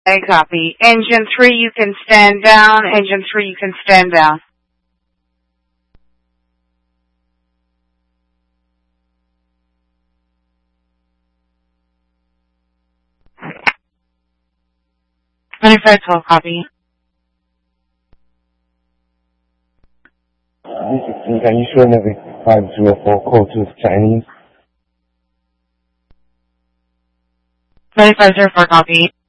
I copy. Engine 3, you can stand down. Engine 3, you can stand down. $25.12, copy. This is King. Can you show another 504 code to Chinese? 2504, copy.